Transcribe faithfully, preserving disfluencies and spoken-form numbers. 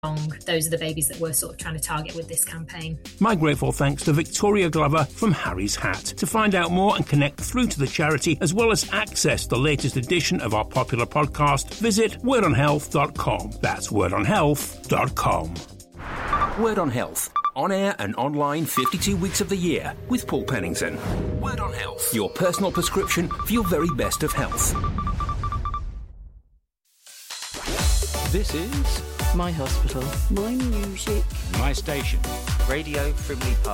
Those are the babies that we're sort of trying to target with this campaign. My grateful thanks to Victoria Glover from Harry's Hat. To find out more and connect through to the charity, as well as access the latest edition of our popular podcast, visit word on health dot com. That's word on health dot com. Word on Health. On air and online fifty-two weeks of the year with Paul Pennington. Word on Health. Your personal prescription for your very best of health. This is My Hospital. My music. My Station. Radio Frimley Park.